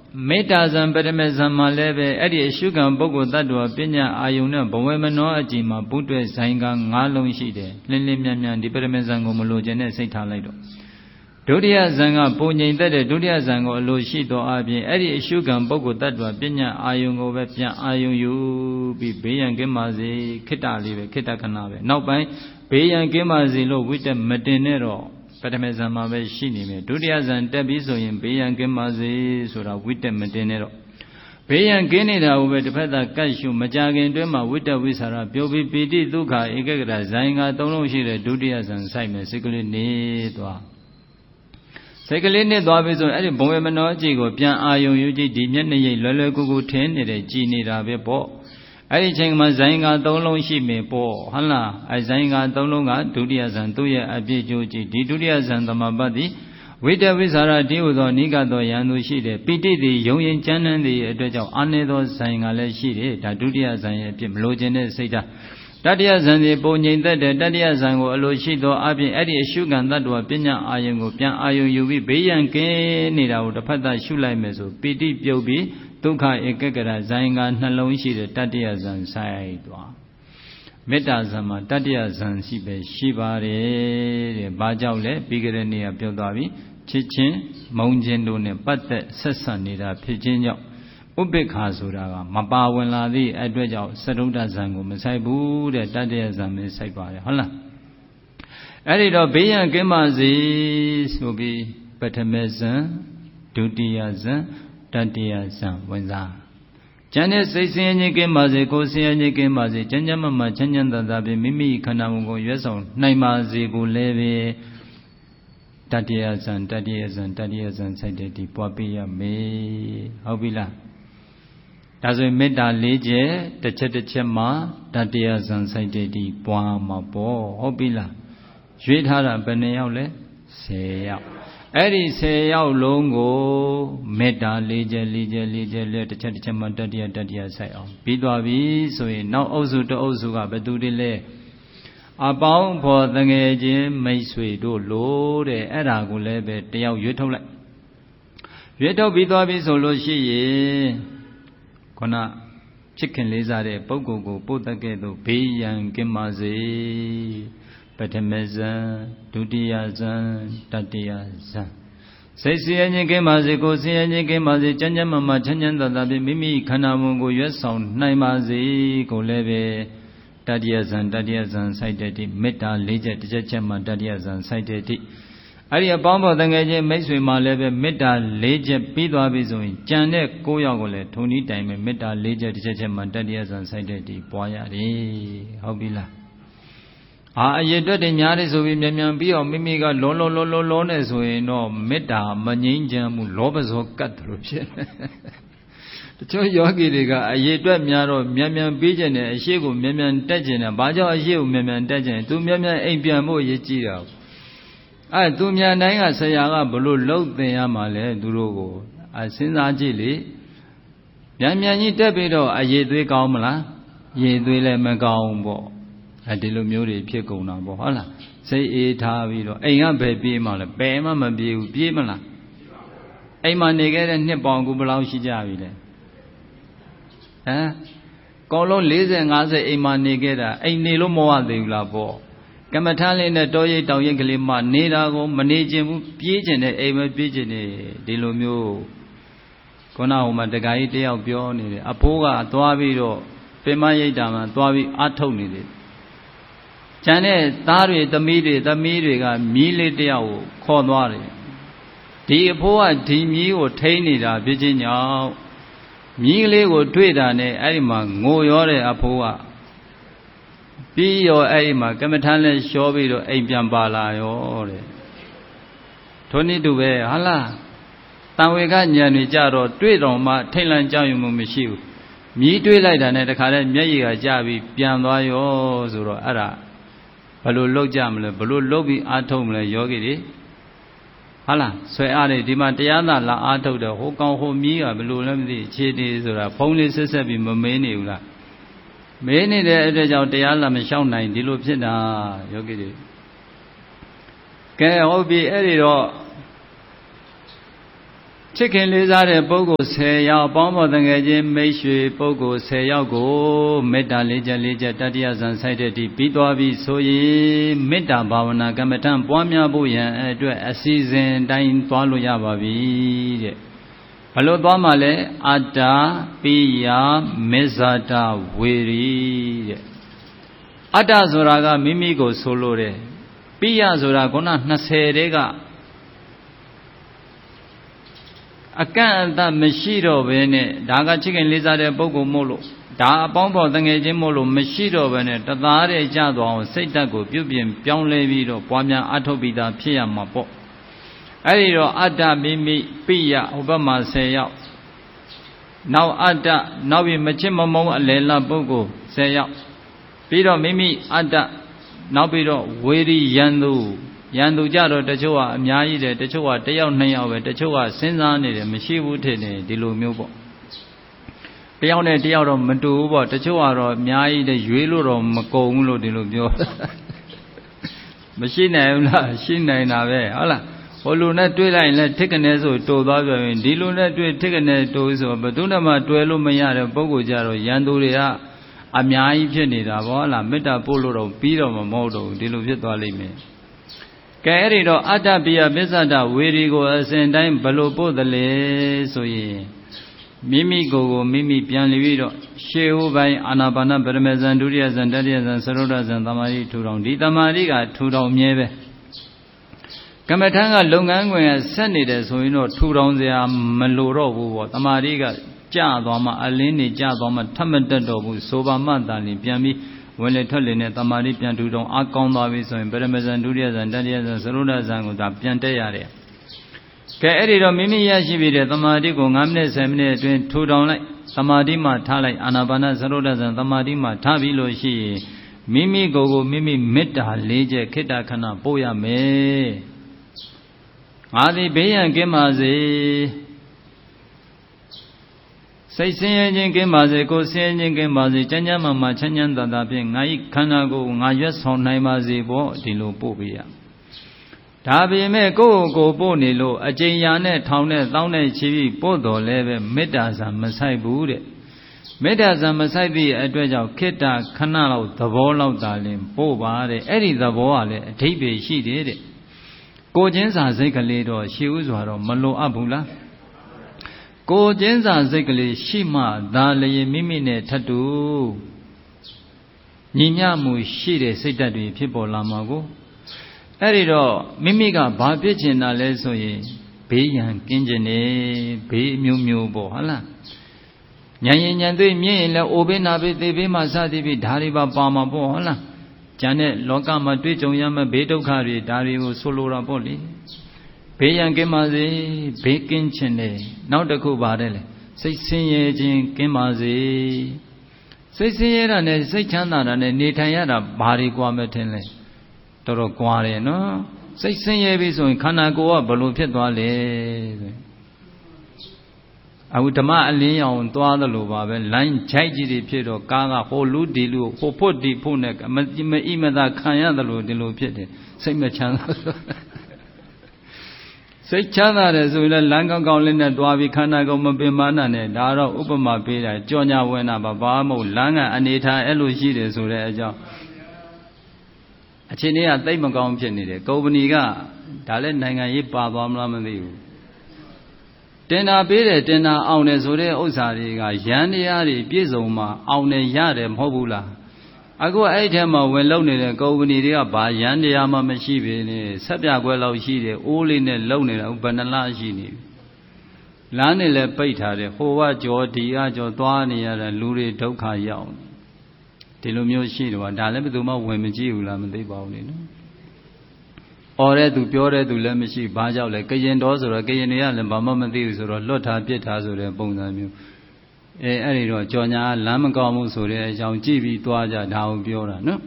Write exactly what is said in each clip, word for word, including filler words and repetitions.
မေတ္တာဇံပရမေဇံမှာလည်းပဲအဲ့ဒီအရှုခံပုဂ္ဂိုလ်တ attva ပညာအာယုန်နဲ့ဘဝမနောအကြည်မှာပုတွဲဇိုင်းကငါးလုံးရှိတယ်လင်းလင်းမြန်းမြန်းဒီပရမေဇံကိုမလိုချင်တဲ့စိတ်ထားလိုက်တော့ဒုတိယဇံကပုံငိမ့်တဲ့ဒုတိယဇံကိုအလိုရှိသောအပြင်အဲ့ဒီအရှုခံပုဂ္ဂိုလ်တ attva ပညာအာယုန်ကိုပဲပြန်အာယုန်ယူပြီးဘေးရန်ကင်းပါစေခိတ္တလေးပဲခိတ္တခဏပဲနောက်ပိုင်းဘေးရန်ကင်းပါစေလို့ဝိတ္တမတင်နဲ့တော့ပထမဇံမှာပဲရှိနေမယ်ဒုတိယဇံတက်ပြီးဆိုရင်ဘေးရန်ကင်းပါစေဆိုတာဝိတ္တမတင်နဲ့တော့ဘေးရန်ကင်းနေတာကိုပဲတစ်ဖက်သာကတ်ရှုမကြခင်တွင်းမှာဝိတ္တဝိသရာပြုပြီးပိဋိဒုက္ခဧကဂရဇိုင်းကသုံးလုံးရှိတဲ့ဒုတိယဇံစိုက်မယ်စိတ်ကလေးနေသွားစိတ်ကလေးနဲ့သွားပြီဆိုရင်အဲ့ဒီဘဝမနောအကြည့်ကိုပြန်အာယုံယူကြည့်ဒီမျက်နှာရိပ်လွယ်လွယ်ကူကူထင်းနေတဲ့ကြည်နေတာပဲပေါ့အဲ့ဒီချိန်မှာဇိုင်းကသုံးလုံးရှိမယ်ပေါ့ဟုတ်လားအဲ့ဇိုင်းကသုံးလုံးကဒုတိယဇံသူ့ရဲ့အပြည့်ကျိုးကြည့်ဒီဒုတိယဇံသမဘတ်တိဝိတ္တဝိသရာတိဟုသောနိကသောယံသူရှိတယ်ပိဋိတိယုံရင်ကျမ်းနှံသည့်အတွက်ကြောင့်အာနေသောဇိုင်းကလည်းရှိတယ်ဒါဒုတိယဇံရဲ့အဖြစ်မလိုချင်တဲ့စိတ်ဓာတ်တတိယဇံဒီပုံငိမ့်သက်တဲ့တတိယဇံကိုအလိုရှိသောအပြင်အဲ့ဒီအရှုခံတ attva ပညာအာယုံကိုပြန်အာယုံယူပြီးဘေးရန်ကင်းနေတာကိုတစ်ဖက်သက်ရှုလိုက်မယ်ဆိုပိဋိပြုတ်ပြီးဒုက္ခဧကဂရဇိုင်းကနှလုံးရှိတဲ့တတိယဇံဆိုင်သွားမေတ္တာဇံမှာတတိယဇံရှိပဲရှိပါတယ်တဲ့ဘာကြောင့်လဲပြီးကြတဲ့နေ့ကပြောသွားပြီချစ်ချင်းမုန်းချင်းတို့နဲ့ပတ်သက်ဆက်ဆံနေတာဖြစ်ခြင်းကြောင့်ဥပိ္ပခာဆိုတာကမပါဝင်လာသည့်အတွက်ကြောင့်သရုဒ္ဓဇံကိုမဆိုင်ဘူးတဲ့တတိယဇံပဲဆိုင်ပါတယ်ဟုတ်လားအဲ့ဒီတော့ဘေးရန်ကင်းပါစေဆိုပြီးပထမဇံဒုတိယဇံတတိယဇံဝင်စားကျန်တဲ့စိတ်ဆင်းရဲခြင်းကင်းပါစေကိုယ်ဆင်းရဲခြင်းကင်းပါစေချမ်းချမ်းမမချမ်းချမ်းသာသာဖြင့်မိမိခန္ဓာကိုယ်ကိုရွတ်ဆောင်နိုင်ပါစေကိုလည်းပဲတတိယဇံတတိယဇံတတိယဇံစိုက်တဲ့ဒီပွားပေးရမယ်ဟုတ်ပြီလားဒါဆိုရင်မေတ္တာလေးချက်တစ်ချက်တစ်ချက်မှာတတိယဇံစိုက်တဲ့ဒီပွားမှာပေါ့ဟုတ်ပြီလားရွေးထားတာဘယ်နှယောက်လဲဆယ်ယောက်အဲ့ဒီဆယ်ယောက်လုံးကိုမေတ္တာလေးချက်လေးချက်လေးချက်လေးတစ်ချက်တစ်ချက်မှာတတိယတတိယစိုက်အောင်ပြီးသွားပြီဆိုရင်နောက်အုပ်စုတစ်အုပ်စုကဘယ်သူတွေလဲအပေါင်းဖော်တငယ်ချင်းမိတ်ဆွေတို့လို့တဲ့အဲ့ဒါကိုလည်းပဲတယောက်ရွေးထုတ်လိုက်ရွေးထုတ်ပြီးသွားပြီဆိုလို့ရှိရင်ခုနချစ်ခင်လေးစားတဲ့ပုဂ္ဂိုလ်ကိုပို့တတ်ခဲ့သို့ဘေးရန်ကင်းပါစေပထမဇံဒုတိယဇံတတိယဇံစိတ်ဆင်းရဲခြင်းကင်းပါစေကိုယ်ဆင်းရဲခြင်းကင်းပါစေချမ်းချမ်းမာမာချမ်းချမ်းသာသာဖြင့်မိမိခန္ဓာမူကိုရွတ်ဆောင်နိုင်ပါစေကိုလည်းပဲတတိယဇံတတိယဇံစိုက်တဲ့တိမေတ္တာလေးချက်တစ်ချက်ချက်မှတတိယဇံစိုက်တဲ့တိအဲ့ဒီအပေါင်းဖော်တငယ်ချင်းမိတ်ဆွေမှလည်းပဲမေတ္တာလေးချက်ပြီးသွားပြီဆိုရင်ကြံတဲ့ကိုးယောက်ကိုလည်းထုံဤတိုင်ပဲမေတ္တာလေးချက်တစ်ချက်ချက်မှတတိယဇံစိုက်တဲ့တိပွားရတယ်ဟုတ်ပြီလားအာအရေအတွက်တွေများတယ်ဆိုပြီးမြန်မြန်ပြီးအောင်မိမိကလောလောလောလောလောနဲ့ဆိုရင်တော့မေတ္တာမငြိမ်းချမ်းမှုလောဘဇောကတ်တယ်လို့ဖြစ်တယ်တချို့ယောဂီတွေကအရေအတွက်များတော့မြန်မြန်ပြီးကျင်တယ်အရှိကိုမြန်မြန်တက်ကျင်တယ်ဘာကြောင့်အရှိကိုမြန်မြန်တက်ကျင်သူမြန်မြန်အိမ်ပြန်ဖို့ရည်ကြည့်တာအဲသူမြန်တိုင်းကဆရာကဘလို့လှုပ်သင်ရမှာလဲသူတို့ကိုအစဉ်းစားကြည့်လေမြန်မြန်ကြီးတက်ပြီးတော့အရေသွေးကောင်းမလားရေသွေးလည်းမကောင်းပေါ့အဲဒီလိုမျိုးတွေဖြစ်ကုန်တာပေါ့ဟုတ်လားစိတ်အေးထားပြီးတော့အိမ်ကဘယ်ပြေးမှလဲဘယ်မှမပြေးဘူးပြေးမလားအိမ်မှာနေခဲ့တဲ့နှစ်ပေါင်ကူဘယ်လောက်ရှိကြပြီလဲဟမ်ကောင်းလုံး၄၀ ၅၀အိမ်မှာနေခဲ့တာအိမ်နေလို့မဝသေးဘူးလားပေါ့ကမ္မထလေးနဲ့တောရိပ်တောင်ရိပ်ကလေးမှနေတာကိုမနေခြင်းဘူးပြေးခြင်းနဲ့အိမ်ပဲပြေးခြင်းနဲ့ဒီလိုမျိုးခုနကဟိုမှာတခါကြီးတယောက်ပြောနေတယ်အဖိုးကသွားပြီးတော့ပင်မရိပ်တာမှာသွားပြီးအထုတ်နေတယ်ကျန်တဲ့သားတွေသမီးတွေသမီးတွေကမြီးလေးတယောက်ကိုခေါ်သွားတယ်ဒီအဖိုးကဒီမြီးကိုထိန်းနေတာဖြစ်ခြင်းကြောင့်မြီးကလေးကိုတွေ့တာနဲ့အဲ့ဒီမှာငိုရောတဲ့အဖိုးကပြီးရောအဲ့ဒီမှာကမ္မထမ်းလဲလျှောပြီးတော့အိမ်ပြန်ပါလာရောတဲ့ထိုနည်းတူပဲဟာလားတန်ဝေကညံတွေကြတော့တွေ့တော်မှထိတ်လန့်ကြောက်ရွံ့မှုမရှိဘူးမြီးတွေးလိုက်တာနဲ့တခါတည်းမျက်ရည်ကကျပြီးပြန်သွားရောဆိုတော့အဲ့ဒါဘယ်လိုလုပ်ကြမလဲဘယ်လိုလုပ်ပြီးအားထုတ်မလဲယောဂီတွေဟာလားဆွဲအားတွေဒီမှာတရားသာလာအားထုတ်တယ်ဟိုကောင်ဟိုမြီးကဘယ်လိုလဲမသိခြေတည်ဆိုတာဖုံးလေးဆက်ဆက်ပြီးမမေးနေဘူးလားမေးနေတဲ့အတွက်ကြောင့်တရားလာမလျှောက်နိုင်ဒီလိုဖြစ်တာယောဂီတွေကဲဟုတ်ပြီအဲ့ဒီတော့ချချစ်ခင်လေးစားတဲ့ပုဂ္ဂိုလ်ဆယ်ယောက်ပေါင်းဖော်တငယ်ချင်းမိတ်ဆွေပုဂ္ဂိုလ်ဆယ်ယောက်ကိုမေတ္တာလေးချက်လေးချက်တတိယဇန်ဆိုင်တဲ့ဒီပြီးသွားပြီဆိုရင်မေတ္တာဘာဝနာကမ္မထံပွားများဖို့ရန်အတွက်အစီအစဉ်တိုင်းသွားလို့ရပါပြီတဲ့ဘလို့သွားမှလဲအတ္တပိယမေဇာတဝေရီတဲ့အတ္တဆိုတာကမိမိကိုဆိုလိုတယ်ပိယဆိုတာခုနနှစ်ဆယ်တဲကအကန့်အသတ်မရှိတော့ဘဲနဲ့ဒါကချစ်ခင်လေးစားတဲ့ပုဂ္ဂိုလ်မို့လို့ဒါအပေါင်းဖော်တငယ်ချင်းမို့လို့မရှိတော့ဘဲနဲ့တသားတည်းကြသွားအောင်စိတ်ဓာတ်ကိုပြုပြင်ပြောင်းလဲပြီးတော့ပွားများအထောက်ပြီးသားဖြစ်ရမှာပေါ့အဲ့ဒီတော့အတ္တမိမိပိယဟိုဘက်မှာဆယ်ယောက်နောက်အတ္တနောက်ပြီးမချစ်မမုန်းအလယ်လပုဂ္ဂိုလ်ဆယ်ယောက်ပြီးတော့မိမိအတ္တနောက်ပြီးတော့ဝေရိယံသူရန်သူကြတော့တချို့ကအများကြီးတယ်တချို့ကတစ်ယောက်နှစ်ယောက်ပဲတချို့ကစဉ်းစားနေတယ်မရှိဘူးထင်တယ်ဒီလိုမျိုးပေါ့တယောက်နဲ့တယောက်တော့မတူဘူးပေါ့တချို့ကတော့အများကြီးတယ်ရွေးလို့တော့မကုန်ဘူးလို့ဒီလိုပြောမရှိနိုင်ဘူးလားရှိနိုင်တာပဲဟုတ်လားဟိုလူနဲ့တွေ့လိုက်ရင်လည်းထစ်ကနေဆိုတူသွားပြန်ရင်ဒီလူနဲ့တွေ့ထစ်ကနေတူဆိုဘယ်သူမှတွေ့လို့မရတဲ့ပုဂ္ဂိုလ်ကြတော့ရန်သူတွေကအများကြီးဖြစ်နေတာပေါ့ဟုတ်လားမေတ္တာပို့လို့တော့ပြီးတော့မမဟုတ်တော့ဘူးဒီလိုဖြစ်သွားလိမ့်မယ်ကဲအဲ့ဒီတော့အတ္တပိယပစ္စဒဝေရီကိုအစဉ်တိုင်းဘလို့ပို့တယ်လေဆိုရင်မိမိကိုယ်ကိုမိမိပြန်လီပြီးတော့ရှေးဥပိုင်းအာနာပါနပရမေဇန်ဒုတိယဇန်တတိယဇန်သရုဒ္ဓဇန်သမာဓိထူထောင်ဒီသမာဓိကထူထောင်မြဲပဲကမ္မထံကလုပ်ငန်းခွင်ကဆက်နေတယ်ဆိုရင်တော့ထူထောင်စရာမလိုတော့ဘူးပေါ့သမာဓိကကျသွားမှအလင်းနေကျသွားမှထပ်မတက်တော့ဘူးဆိုပါမှတန်ရင်ပြန်ပြီးဝင်လေထွက်လေနဲ့တမာတိပြန်ထူထောင်အကောင်းသွားပြီဆိုရင်ပရမဇန်ဒုတိယဇန်တတိယဇန်သရုဒ္ဓဇန်ကိုဒါပြန်တက်ရတယ်ကဲအဲ့ဒီတော့မိမိရရှိပြီးတဲ့တမာတိကို၅မိနစ်ဆယ်မိနစ်အတွင်းထူထောင်လိုက်တမာတိမှထားလိုက်အာနာပါနသရုဒ္ဓဇန်တမာတိမှထားပြီးလို့ရှိရင်မိမိကိုယ်ကိုမိမိမေတ္တာလေးချက်ခိတ္တခဏပို့ရမယ်ငါသည်ဘေးရန်ကင်းပါစေစိတ်ဆင်းရဲခြင်းကင်းပါစေကိုယ်ဆင်းရဲခြင်းကင်းပါစေချမ်းချမ်းမာမာချမ်းချမ်းသာသာဖြင့်ငါ၏ခန္ဓာကိုယ်ငါရွတ်ဆောင်နိုင်ပါစေပေါ့ဒီလိုပို့ပေးရဒါပေမဲ့ကိုယ့်ကိုယ်ပို့နေလို့အကျဉ်းရာနဲ့ထောင်နဲ့တောင်းနဲ့ချီပြီးပို့တော်လဲပဲမေတ္တာဆံမဆိုင်ဘူးတဲ့မေတ္တာဆံမဆိုင်သည့်အတွက်ကြောင့်ခိတ္တခဏလောက်သဘောလောက်သာလင်ပို့ပါတဲ့အဲ့ဒီသဘောကလည်းအဓိပ္ပာယ်ရှိတယ်တဲ့ကိုချင်းစာစိတ်ကလေးတော့ရှေးဥစွာတော့မလိုအပ်ဘူးလားကိုကျင်းစာစိတ်ကလေးရှိမှသာလျင်မိမိနဲ့ထပ်တူညီမျှမှုရှိတဲ့စိတ်ဓာတ်တွေဖြစ်ပေါ်လာမှာကိုအဲ့ဒီတော့မိမိကဘာဖြစ်ချင်တာလဲဆိုရင်ဘေးရန်ကင်းခြင်းနေဘေးမျိုးမျိုးပေါ့ဟုတ်လားညံရင်ညံသွေးမြင်ရင်လည်းအိုဘေးနာဘေးသေဘေးမှာစသည်ဖြင့်ဓာရီပါပါမှာပေါ့ဟုတ်လားကျန်တဲ့လောကမှာတွေ့ကြုံရမယ့်ဘေးဒုက္ခတွေဒါတွေကိုဆိုလိုတာပေါ့လေဘေးရန်ကင်းပါစေဘေးကင်းခြင်းနဲ့နောက်တစ်ခုပါတယ်လေစိတ်ဆင်းရဲခြင်းကင်းပါစေစိတ်ဆင်းရဲတာနဲ့စိတ်ချမ်းသာတာနဲ့နေထိုင်ရတာဘာတွေကွာမဲ့ထင်လဲတော်တော်ကွာတယ်နော်စိတ်ဆင်းရဲပြီဆိုရင်ခန္ဓာကိုယ်ကဘလို့ဖြစ်သွားလဲဆိုအခုဓမ္မအလင်းရောင်သွားသလိုပါပဲလိုင်းခြိုက်ကြီးတွေဖြစ်တော့ကားကဟိုလူဒီလူဟိုဖို့ဒီဖို့နဲ့မမအိမသာခံရသလိုဒီလိုဖြစ်တယ်စိတ်မချမ်းသာစိတ်ချမ်းသာတယ်ဆိုရင်လည်းလမ်းကောင်းကောင်းလေးနဲ့တွားပြီးခန္ဓာကိုယ်မပင်ပန်းနဲ့ဒါတော့ဥပမာပေးတာကြောညာဝဲနာပါဘာမဟုတ်လမ်းကအနေထားအဲ့လိုရှိတယ်ဆိုတဲ့အကြောင်းအချိန်လေးကသိမကောင်းဖြစ်နေတယ်ကုမ္ပဏီကဒါလည်းနိုင်ငံရေးပါသွားမလားမသိဘူးတင်တာပေးတယ်တင်တာအောင်တယ်ဆိုတဲ့ဥစ္စာတွေကရန်တရားတွေပြည့်စုံမှအောင်တယ်ရတယ်မဟုတ်ဘူးလားအခုအဲ့ဒီထဲမှာဝင်လုံနေတဲ့ကုမ္ပဏီတွေကဘာရန်တရားမှမရှိပေနဲ့ဆက်ပြကွဲလောက်ရှိတယ်အိုးလေးနဲ့လုံနေတာဘယ်နှလားရှိနေပြီလမ်းနဲ့လည်းပိတ်ထားတယ်ဟိုကကြောဒီကကြောသွားနေရတဲ့လူတွေဒုက္ခရောက်ဒီလိုမျိုးရှိတယ်ဒါလည်းဘယ်သူမှဝင်မကြည့်ဘူးလားမသိပါဘူးလေနော်အော်တဲ့သူပြောတဲ့သူလည်းမရှိဘာကြောင့်လဲကရင်တော်ဆိုတော့ကရင်တွေကလည်းဘာမှမသိဘူးဆိုတော့လွတ်ထားပြစ်ထားဆိုတဲ့ပုံစံမျိုးအဲအဲ့ဒီတော့ကြော်ညာလမ်းမကောင်းမှုဆိုတဲ့အကြောင်းကြည့်ပြီးသွားကြဒါကိုပြောတာနော်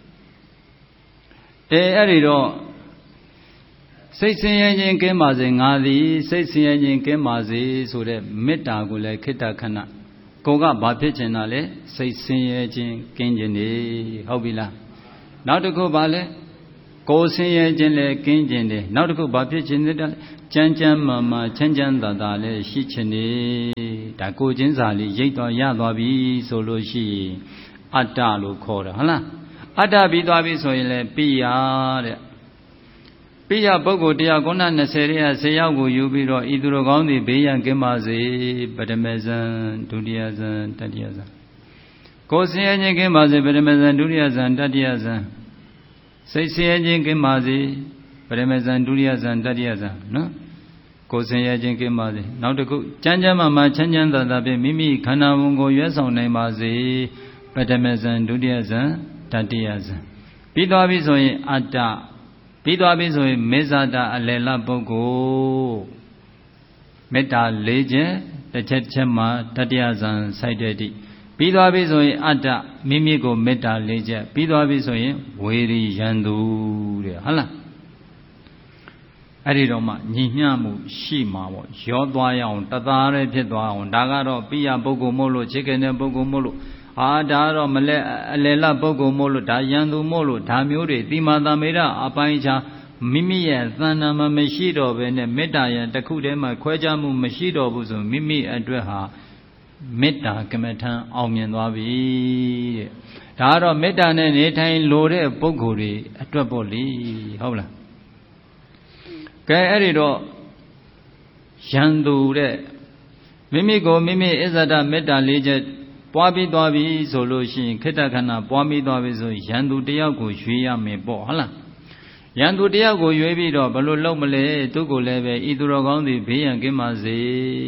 အဲအဲ့ဒီတော့စိတ်ဆင်းရဲခြင်းကင်းပါစေငါသည်စိတ်ဆင်းရဲခြင်းကင်းပါစေဆိုတဲ့မေတ္တာကိုလည်းခိတ္တခဏကိုကဘာဖြစ်ချင်တာလဲစိတ်ဆင်းရဲခြင်းကင်းခြင်းနေဟုတ်ပြီလားနောက်တစ်ခုဘာလဲကိုယ်ဆင်းရဲခြင်းလည်းကင်းခြင်းတယ်နောက်တစ်ခုဘာဖြစ်ခြင်းလဲကြမ်းကြမ်းမာမာချမ်းချမ်းသာသာလည်းရှိခြင်းတယ်ဒါကိုချင်းစာလေးရိတ်သွားရသွားပြီဆိုလို့ရှိရင်အတ္တလို့ခေါ်တာဟုတ်လားအတ္တပြီးသွားပြီဆိုရင်လည်းပိယတဲ့ပိယပုဂ္ဂိုလ်တရားခုန၂၀ရဲ့၁၀ယောက်ကိုယူပြီးတော့ဤသူတော်ကောင်းသည်ဘေးရန်ကင်းပါစေပထမဇန်ဒုတိယဇန်တတိယဇန်ကိုယ်ဆင်းရဲခြင်းကင်းပါစေပထမဇန်ဒုတိယဇန်တတိယဇန်စိတ်ဆင်းရဲခြင်းကင်းပါစေပထမဇန်ဒုတိယဇန်တတိယဇန်နော်ကိုယ်ဆင်းရဲခြင်းကင်းပါစေနောက်တစ်ခုကျမ်းကျမ်းမာမာချမ်းချမ်းသာသာဖြင့်မိမိခန္ဓာဝန်ကိုရွတ်ဆောင်နိုင်ပါစေပထမဇန်ဒုတိယဇန်တတိယဇန်ပြီးသွားပြီဆိုရင်အတ္တပြီးသွားပြီဆိုရင်မေဇာတာအလယ်လပုဂ္ဂိုလ်မေတ္တာ၄ချက်တစ်ချက်ချက်မှာတတိယဇန်စိုက်တဲ့တိပြီးသွားပြီဆိုရင်အတ္တမိမိကိုမေတ္တာ၄ချက်ပြီးသွားပြီဆိုရင်ဝေရိယံသူတဲ့ဟုတ်လားအဲ့ဒီတော့မှညီမျှမှုရှိမှာပေါ့ရောသွားရအောင်တသားရဲဖြစ်သွားအောင်ဒါကတော့ပိယပုဂ္ဂိုလ်မို့လို့ခြေကတဲ့ပုဂ္ဂိုလ်မို့လို့ဟာဒါတော့မလဲအလယ်လပုဂ္ဂိုလ်မို့လို့ဒါယံသူမို့လို့ဒါမျိုးတွေတိမာသမေရအပိုင်းခြားမိမိရဲ့သဏ္ဍာန်မှာမရှိတော့ဘဲနဲ့မေတ္တာရတစ်ခုတည်းမှာခွဲခြားမှုမရှိတော့ဘူးဆိုမိမိအတွက်ဟာမေတ္တာကမ္မထံအောင်မြင်သွားပြီတဲ့ဒါကတော့မေတ္တာနဲ့နေထိုင်လိုတဲ့ပုဂ္ဂိုလ်တွေအတွက်ပေါ့လေဟုတ်လားကဲအဲ့ဒီတော့ယံသူတဲ့မိမိကိုမိမိအစ္ဆဒမေတ္တာလေးချက်ပွားပြီးသွားပြီဆိုလို့ရှိရင်ခိတ္တခဏပွားပြီးသွားပြီဆိုရန်သူတယောက်ကိုရွေးရမယ်ပေါ့ဟုတ်လားရန်သူတယောက်ကိုရွေးပြီးတော့ဘလို့လုပ်မလဲသူကိုလည်းပဲဤသူတော်ကောင်းသည်ဘေးရန်ကင်းပါစေ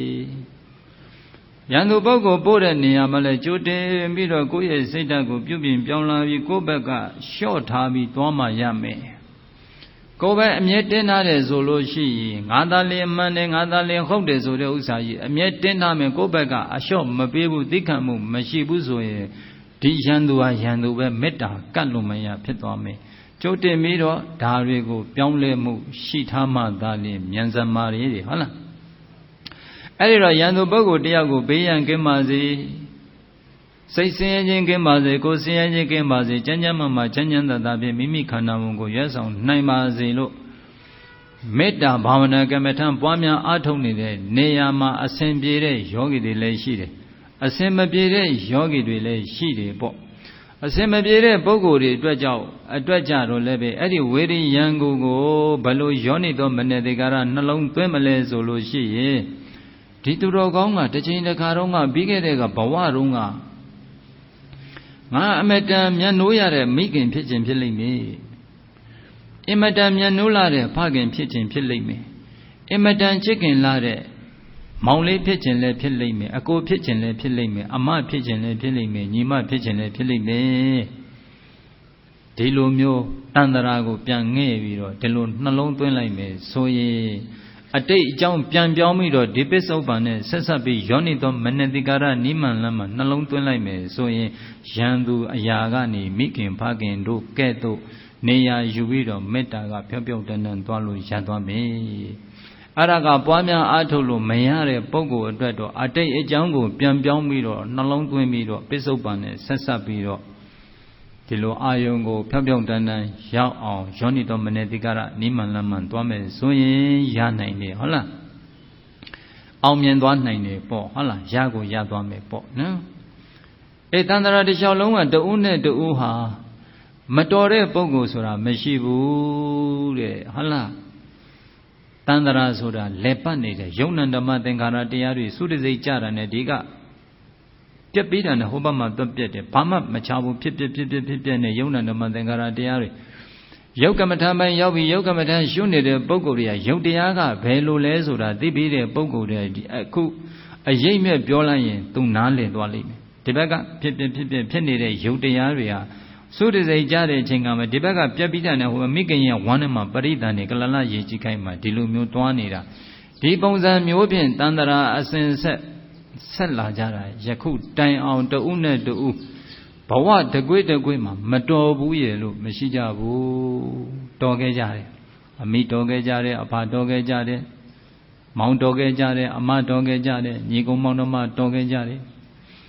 ရန်သူပုဂ္ဂိုလ်ပို့တဲ့နေရာမှာလည်းကြိုတင်ပြီးတော့ကိုယ့်ရဲ့စိတ်ဓာတ်ကိုပြုပြင်ပြောင်းလဲပြီးကိုယ့်ဘက်ကလျှော့ထားပြီးသွားမှရမယ်ကိုယ်ပဲအမြဲတင်းထားတယ်ဆိုလို့ရှိရင်ငါသာလျင်မှန်တယ်ငါသာလျင်ဟုတ်တယ်ဆိုတဲ့ဥစ္စာကြီးအမြဲတင်းထားမယ်ကိုယ့်ဘက်ကအလျှော့မပေးဘူးသိခံမှုမရှိဘူးဆိုရင်ဒီရန်သူဟာရန်သူပဲမေတ္တာကတ်လို့မရဖြစ်သွားမယ်ကြိုတင်ပြီးတော့ဒါတွေကိုပြောင်းလဲမှုရှိထားမှသာလျင်မြန်စမာတွေဟုတ်လားအဲ့ဒီတော့ရန်သူပုဂ္ဂိုလ်တယောက်ကိုဘေးရန်ကင်းပါစေစိတ်ဆင်းရဲခြင်းကင်းပါစေကိုယ်ဆင်းရဲခြင်းကင်းပါစေကျမ်းကျမ်းမာမာချမ်းချမ်းသာသာဖြင့်မိမိခန္ဓာဝန်ကိုရွတ်ဆောင်နိုင်ပါစေလို့မေတ္တာဘာဝနာကမ္မထံပွားများအားထုတ်နေတဲ့နေရာမှာအစဉ်ပြေတဲ့ယောဂီတွေလည်းရှိတယ်အစဉ်မပြေတဲ့ယောဂီတွေလည်းရှိတယ်ပေါ့အစဉ်မပြေတဲ့ပုဂ္ဂိုလ်တွေအတွက်ကြောင့်အတွက်ကြတော့လည်းပဲအဲ့ဒီဝေရိယံကိုကိုဘလို့ယောနိသောမနတိကာရနှလုံးသွင်းမလဲဆိုလို့ရှိရင်ဒီသူတော်ကောင်းကတစ်ချိန်တစ်ခါတော့ကပြီးခဲ့တဲ့ကဘဝတုန်းကငါအမတန်မြတ်နိုးရတဲ့မိခင်ဖြစ်ခြင်းဖြစ်လိမ့်မယ်အမတန်မြတ်နိုးလာတဲ့ဖခင်ဖြစ်ခြင်းဖြစ်လိမ့်မယ်အမတန်ချစ်ခင်လာတဲ့မောင်လေးဖြစ်ခြင်းလည်းဖြစ်လိမ့်မယ်အကိုဖြစ်ခြင်းလည်းဖြစ်လိမ့်မယ်အမဖြစ်ခြင်းလည်းဖြစ်လိမ့်မယ်ညီမဖြစ်ခြင်းလည်းဖြစ်လိမ့်မယ်ဒီလိုမျိုးတန်တရာကိုပြန်ငဲ့ပြီးတော့ဒီလိုနှလုံးသွင်းလိုက်မယ်ဆိုရင်အတိတ်အကြောင်းပြန်ပြောင်းပြီးတော့ဒီပစ္စုပန်နဲ့ဆက်ဆက်ပြီးယောနိသောမနတိကာရနိမန်လမ်းမှာနှလုံးသွင်းလိုက်မယ်ဆိုရင်ရန်သူအရာကနေမိခင်ဖခင်တို့ကဲ့သို့နေရာယူပြီးတော့မေတ္တာကဖြောင်းဖြောင်းတန်းတန်းသွားလို့ရသွားမယ်အဲ့ဒါကပွားများအားထုတ်လို့မရတဲ့ပုဂ္ဂိုလ်အတွက်တော့အတိတ်အကြောင်းကိုပြန်ပြောင်းပြီးတော့နှလုံးသွင်းပြီးတော့ပစ္စုပန်နဲ့ဆက်ဆက်ပြီးတော့ဒီလိုအာယုံကိုဖြောင်းဖြောင်းတန်းတန်းရောက်အောင်ယောနိတော်မနတိကာရနိမန်လမ်းမှသွားမယ်ဆိုရင်ရနိုင်တယ်ဟုတ်လားအောင်မြင်သွားနိုင်တယ်ပေါ့ဟုတ်လားရကိုရသွားမယ်ပေါ့နော်အေးတန်တရာတစ်လျှောက်လုံးကတဦးနဲ့တဦးဟာမတော်တဲ့ပုဂ္ဂိုလ်ဆိုတာမရှိဘူးတဲ့ဟုတ်လားတန်တရာဆိုတာလက်ပတ်နေတဲ့ယုံနံဓမ္မသင်္ခါရတရားတွေသုတစိတ်ကြတာနဲ့ဒီကပြက်ပြီးတာနဲ့ဟိုဘက်မှာသွက်ပြက်တယ်ဘာမှမချဘူးဖြစ်ဖြစ်ဖြစ်ဖြစ်ဖြစ်ဖြစ်နဲ့ယုံနာဓမ္မသင်္ခါရတရားတွေယုတ်ကမ္မထံပိုင်းရောက်ပြီးယုတ်ကမ္မထံရှုနေတဲ့ပုဂ္ဂိုလ်တွေကယုတ်တရားကဘယ်လိုလဲဆိုတာသိပြီးတဲ့ပုဂ္ဂိုလ်တွေဒီအခုအရိပ်မြက်ပြောလိုက်ရင်သူနားလည်သွားလိမ့်မယ်ဒီဘက်ကဖြစ်ဖြစ်ဖြစ်ဖြစ်ဖြစ်နေတဲ့ယုတ်တရားတွေဟာသုတစိတ်ကြတဲ့အချိန်ကမှဒီဘက်ကပြက်ပြီးတာနဲ့ဟိုမိခင်ရဲ့ဝမ်းထဲမှာပရိသန်နေကလလရေကြီးခိုင်းမှဒီလိုမျိုးတွားနေတာဒီပုံစံမျိုးဖြင့်တန်တရာအစဉ်ဆက်ဆက်လာကြတာယခုတိုင်အောင်တဦးနဲ့တဦးဘဝတကွေ့တကွေ့မှာမတော်ဘူးရဲ့လို့မရှိကြဘူးတော်ခဲ့ကြတယ်အမိတော်ခဲ့ကြတယ်အဖတော်ခဲ့ကြတယ်မောင်တော်ခဲ့ကြတယ်အမတော်ခဲ့ကြတယ်ညီကောင်မောင်နှမတော်ခဲ့ကြတယ်ဒ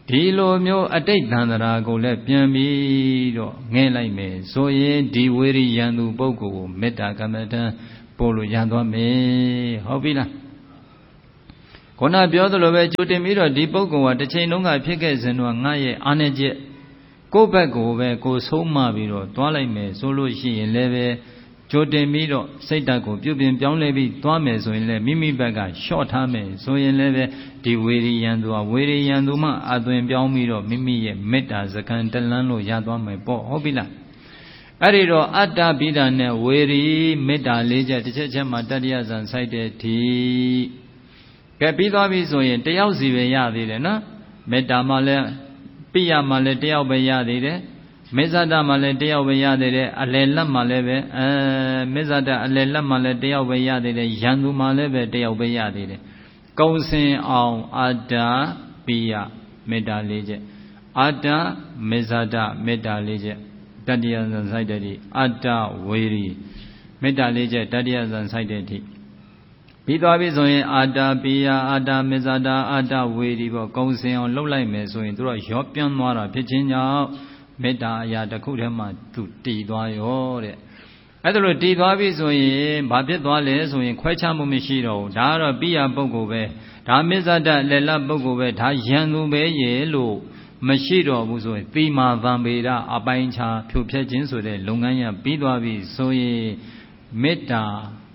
ဒီလိုမျိုးအတိတ်တန်တရာကိုလည်းပြန်ပြီးတော့ငဲလိုက်မယ်ဆိုရင်ဒီဝေရိယံသူပုဂ္ဂိုလ်ကိုမေတ္တာကမ္မထံပို့လို့ရသွားမယ်ဟုတ်ပြီလားခုနပြောသလိုပဲကြိုတင်ပြီးတော့ဒီပုဂ္ဂိုလ်ဟာတစ်ချိန်လုံးကဖြစ်ခဲ့စဉ်တော့ငါရဲ့အာဏာချက်ကိုယ့်ဘက်ကိုပဲကိုယ်ဆုံးမပြီးတော့သွားလိုက်မယ်ဆိုလို့ရှိရင်လည်းပဲကြိုတင်ပြီးတော့စိတ်ဓာတ်ကိုပြုပြင်ပြောင်းလဲပြီးသွားမယ်ဆိုရင်လည်းမိမိဘက်ကရှော့ထားမယ်ဆိုရင်လည်းပဲဒီဝေရိယံသူဟာဝေရိယံသူမှအသွင်ပြောင်းပြီးတော့မိမိရဲ့မေတ္တာစကံတလန်းလို့ရသွားမယ်ပေါ့ဟုတ်ပြီလားအဲ့ဒီတော့အတ္တပိဒာနဲ့ဝေရိမေတ္တာလေးချက်တစ်ချက်ချက်မှာတတ္တယဇံစိုက်တဲ့ဒီကဲပြီးသွားပြီဆိုရင်တယောက်စီပဲရသေးတယ်နော်မေတ္တာမှလည်းပိယမှလည်းတယောက်ပဲရသေးတယ်မေဇဒမှလည်းတယောက်ပဲရသေးတယ်အလယ်လက်မှလည်းပဲအဲမေဇဒအလယ်လက်မှလည်းတယောက်ပဲရသေးတယ်ယံသူမှလည်းပဲတယောက်ပဲရသေးတယ်ကုံစင်အောင်အတ္တပိယမေတ္တာလေးချက်အတ္တမေဇဒမေတ္တာလေးချက်တတ္တယဇံစိုက်တဲ့ဒီအတ္တဝေရိမေတ္တာလေးချက်တတ္တယဇံစိုက်တဲ့ဒီပြီးသွားပြီဆိုရင်အာတာပိယအာတာမေဇတာအာတာဝေဒီပေါ့ကုံစင်အောင်လှုပ်လိုက်မယ်ဆိုရင်သူတို့ရောပြန်းသွားတာဖြစ်ခြင်းကြောင့်မေတ္တာအရာတစ်ခုတည်းမှသူတည်သွားရောတဲ့အဲ့ဒါလို့တည်သွားပြီဆိုရင်ဘာဖြစ်သွားလဲဆိုရင်ခွဲခြားမှုမရှိတော့ဘူးဒါကတော့ပိယပုဂ္ဂိုလ်ပဲဒါမေဇတာလေလပုဂ္ဂိုလ်ပဲဒါယံသူပဲရေလို့မရှိတော့ဘူးဆိုရင်သီမာသံပေဒအပိုင်းခြားဖြိုဖျက်ခြင်းဆိုတဲ့လုပ်ငန်းရပြီးသွားပြီဆိုရင်မေတ္တာ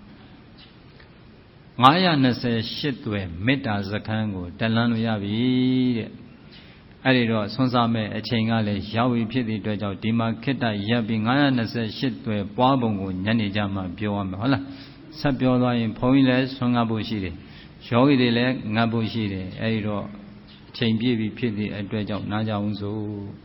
ငါးရာနှစ်ဆယ်ရှစ်သွယ်မေတ္တာစခန်းကိုတလန်းလို့ရပြီတဲ့အဲ့ဒီတော့ဆွမ်းစားမဲ့အချိန်ကလည်းရောက်ပြီဖြစ်တဲ့အတွက်ကြောင့်ဒီမှာခိတ္တရပ်ပြီးငါးရာနှစ်ဆယ်ရှစ်သွယ်ပွားပုံကိုညနေကြမှာပြောရမယ်ဟုတ်လားဆက်ပြောသွားရင်ဘုန်းကြီးလည်းဆွမ်းငတ်ဖို့ရှိတယ်ယောဂီတွေလည်းငတ်ဖို့ရှိတယ်အဲ့ဒီတော့အချိန်ပြည့်ပြီဖြစ်တဲ့အတွက်ကြောင့်နားကြအောင်စို့